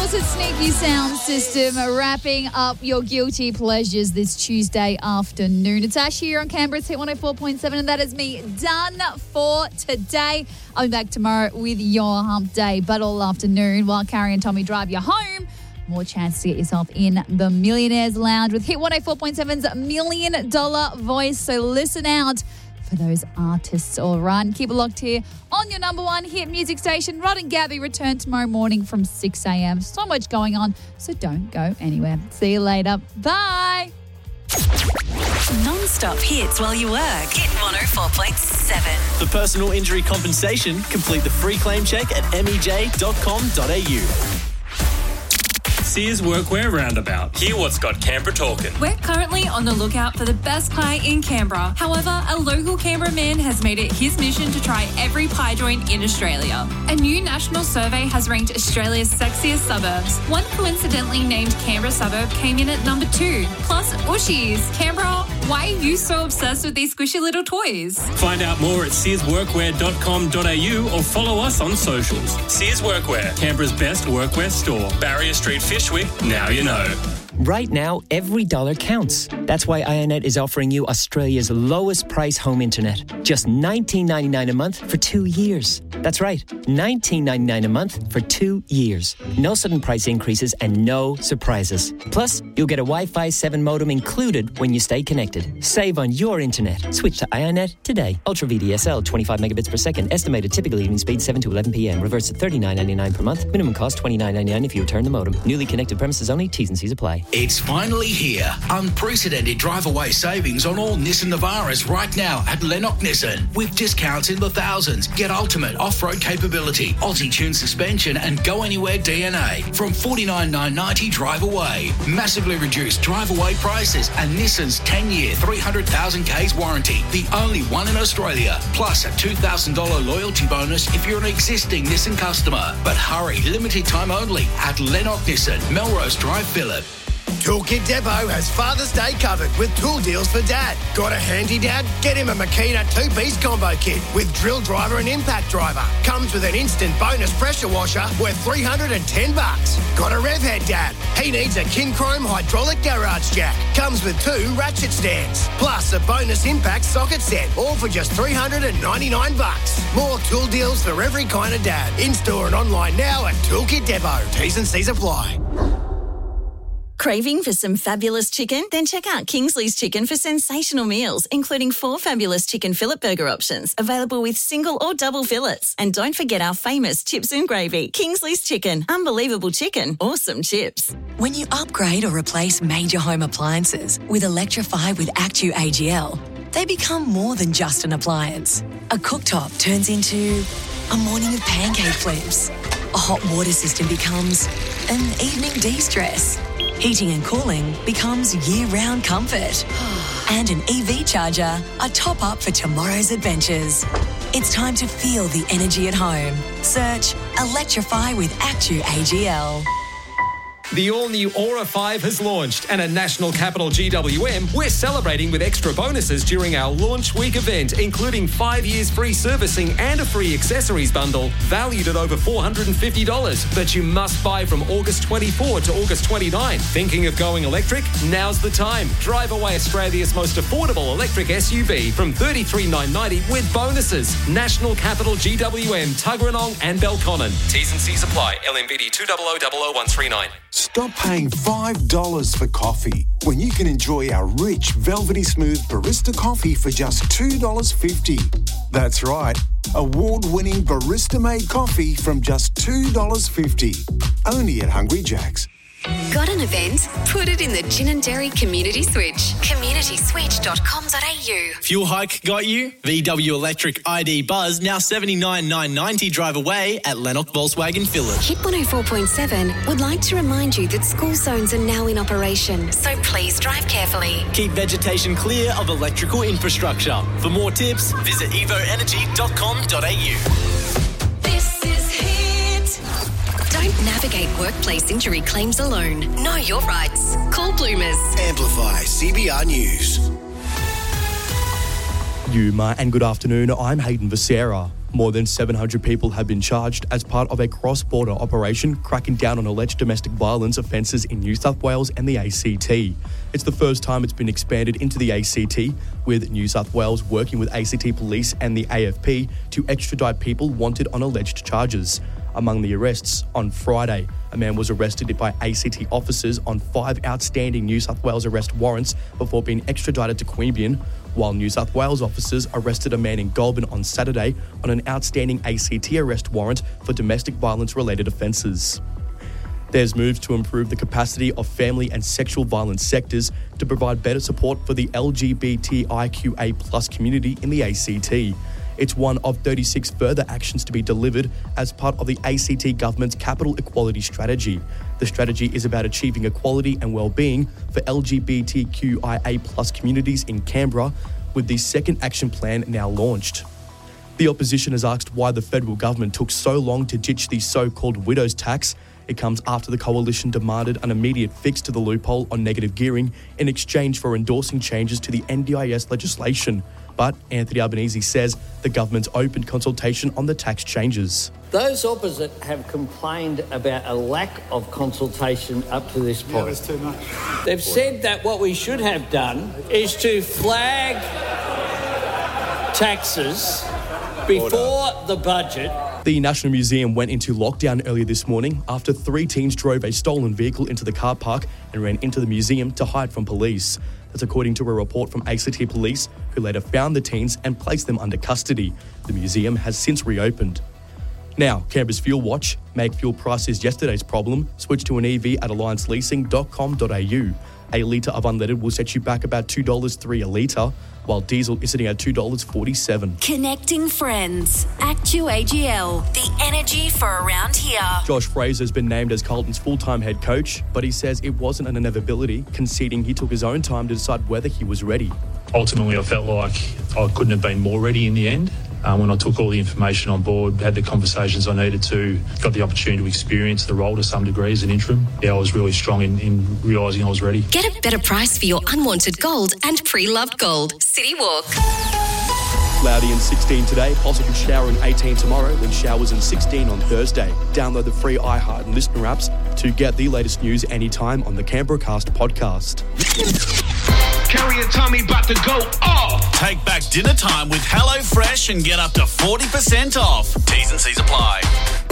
Classic Sneaky Sound System wrapping up your guilty pleasures this Tuesday afternoon. It's Ash here on Canberra's Hit 104.7, and that is me done for today. I'll be back tomorrow with your hump day, but all afternoon while Carrie and Tommy drive you home. More chance to get yourself in the Millionaires Lounge with Hit 104.7's $1 Million Voice. So listen out for those artists, all right? And keep it locked here on your number one hit music station. Rod and Gabby return tomorrow morning from 6 a.m. So much going on, so don't go anywhere. See you later. Bye. Non-stop hits while you work. Hit 104.7. For personal injury compensation, complete the free claim check at mej.com.au. Sears Workwear Roundabout. Hear what's got Canberra talking. We're currently on the lookout for the best pie in Canberra. However, a local Canberra man has made it his mission to try every pie joint in Australia. A new national survey has ranked Australia's sexiest suburbs. One coincidentally named Canberra suburb came in at number 2. Plus, Ushies. Canberra, why are you so obsessed with these squishy little toys? Find out more at searsworkwear.com.au or follow us on socials. Sears Workwear, Canberra's best workwear store. Barrier Street, Fishwick, now you know. Right now, every dollar counts. That's why Ionet is offering you Australia's lowest price home internet. Just $19.99 a month for 2 years. That's right, $19.99 a month for 2 years. No sudden price increases and no surprises. Plus, you'll get a Wi-Fi 7 modem included when you stay connected. Save on your internet. Switch to Ionet today. Ultra VDSL, 25 megabits per second. Estimated typical evening speed 7 to 11 p.m. Reverse at $39.99 per month. Minimum cost $29.99 if you return the modem. Newly connected premises only. T's and C's apply. It's finally here. Unprecedented drive-away savings on all Nissan Navaras right now at Lennox Nissan. With discounts in the thousands. Get ultimate off-road capability, Aussie-tuned suspension and go-anywhere DNA from $49,990 drive-away. Massively reduced drive-away prices and Nissan's 10-year, 300,000 Ks warranty. The only one in Australia. Plus a $2,000 loyalty bonus if you're an existing Nissan customer. But hurry, limited time only at Lennox Nissan, Melrose Drive, Phillip. Toolkit Depot has Father's Day covered with tool deals for Dad. Got a handy dad? Get him a Makita 2-piece combo kit with drill driver and impact driver. Comes with an instant bonus pressure washer worth $310. Got a rev head dad? He needs a Kinchrome hydraulic garage jack. Comes with 2 ratchet stands. Plus a bonus impact socket set, all for just $399. More tool deals for every kind of dad. In-store and online now at Toolkit Depot. T's and C's apply. Craving for some fabulous chicken? Then check out Kingsley's Chicken for sensational meals, including 4 fabulous chicken fillet burger options, available with single or double fillets. And don't forget our famous chips and gravy. Kingsley's Chicken. Unbelievable chicken. Awesome chips. When you upgrade or replace major home appliances with Electrify with Actu AGL, they become more than just an appliance. A cooktop turns into a morning of pancake flips. A hot water system becomes an evening de-stress. Heating and cooling becomes year-round comfort. And an EV charger, a top-up for tomorrow's adventures. It's time to feel the energy at home. Search Electrify with Actu AGL. The all-new Aura 5 has launched, and at National Capital GWM, we're celebrating with extra bonuses during our launch week event, including 5 years free servicing and a free accessories bundle valued at over $450 that you must buy from August 24 to August 29. Thinking of going electric? Now's the time. Drive away Australia's most affordable electric SUV from $33,990 with bonuses. National Capital GWM, Tuggeranong and Belconnen. T's and C's apply. LMBD 2000139. Stop paying $5 for coffee when you can enjoy our rich, velvety smooth barista coffee for just $2.50. That's right, award-winning barista-made coffee from just $2.50. Only at Hungry Jack's. Got an event? Put it in the Gin and Dairy Community Switch. communityswitch.com.au. Fuel hike got you? VW Electric ID Buzz now $79,990 drive away at Lennox Volkswagen Phillip. Hit 104.7 would like to remind you that school zones are now in operation, so please drive carefully. Keep vegetation clear of electrical infrastructure. For more tips, visit evoenergy.com.au. Don't navigate workplace injury claims alone. Know your rights. Call Bloomers. Amplify CBR News. Yuma, and good afternoon. I'm Hayden Becerra. More than 700 people have been charged as part of a cross-border operation cracking down on alleged domestic violence offences in New South Wales and the ACT. It's the first time it's been expanded into the ACT, with New South Wales working with ACT Police and the AFP to extradite people wanted on alleged charges. Among the arrests, on Friday, a man was arrested by ACT officers on 5 outstanding New South Wales arrest warrants before being extradited to Queanbeyan, while New South Wales officers arrested a man in Goulburn on Saturday on an outstanding ACT arrest warrant for domestic violence-related offences. There's moves to improve the capacity of family and sexual violence sectors to provide better support for the LGBTIQA+ community in the ACT. It's one of 36 further actions to be delivered as part of the ACT government's capital equality strategy. The strategy is about achieving equality and well-being for LGBTQIA+ communities in Canberra, with the second action plan now launched. The opposition has asked why the federal government took so long to ditch the so-called widow's tax. It comes after the coalition demanded an immediate fix to the loophole on negative gearing in exchange for endorsing changes to the NDIS legislation. But Anthony Albanese says the government's opened consultation on the tax changes. Those opposite have complained about a lack of consultation up to this point. There's too much. They've said that what we should have done is to flag taxes before the budget. The National Museum went into lockdown earlier this morning after 3 teens drove a stolen vehicle into the car park and ran into the museum to hide from police. That's according to a report from ACT Police, who later found the teens and placed them under custody. The museum has since reopened. Now, Canberra's Fuel Watch. Make fuel prices yesterday's problem. Switch to an EV at allianceleasing.com.au. A litre of unleaded will set you back about $2.03 a litre, while diesel is sitting at $2.47. Connecting friends. ActuAGL, the energy for around here. Josh Fraser has been named as Carlton's full-time head coach, but he says it wasn't an inevitability, conceding he took his own time to decide whether he was ready. Ultimately, I felt like I couldn't have been more ready in the end. When I took all the information on board, had the conversations I needed to, got the opportunity to experience the role to some degree as an interim. Yeah, I was really strong in realising I was ready. Get a better price for your unwanted gold and pre-loved gold. City Walk. Cloudy and 16 today, possible shower and 18 tomorrow, then showers and 16 on Thursday. Download the free iHeart and Listener apps to get the latest news anytime on the Canberra Cast podcast. Carrie and Tommy about to go off. Take back dinner time with HelloFresh and get up to 40% off. T's and C's apply.